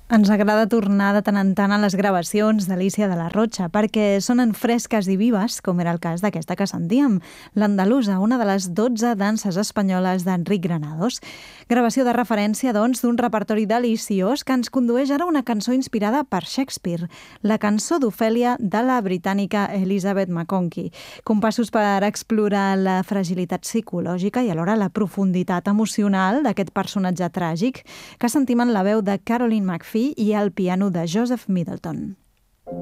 Ens agrada tornar de tant en tant a les gravacions d'Alícia de la Rocha perquè sonen fresques i vives, com era el cas d'aquesta que sentíem, l'Andalusa, una de les 12 danses espanyoles d'Enric Granados. Gravació de referència, doncs, d'un repertori deliciós que ens condueix ara a una cançó inspirada per Shakespeare, la cançó d'Ofèlia de la britànica Elizabeth McConkie. Compassos per explorar la fragilitat psicològica i alhora la profunditat emocional d'aquest personatge tràgic que sentim en la veu de Caroline McPhee i el piano de Joseph Middleton.